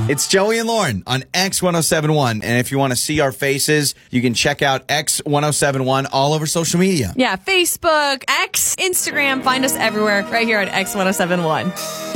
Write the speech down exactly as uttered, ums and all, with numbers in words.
It's Joey and Lauren on X ten seventy-one. And if you want to see our faces, you can check out X ten seventy-one all over social media. Yeah, Facebook, X, Instagram. Find us everywhere right here at X ten seventy-one.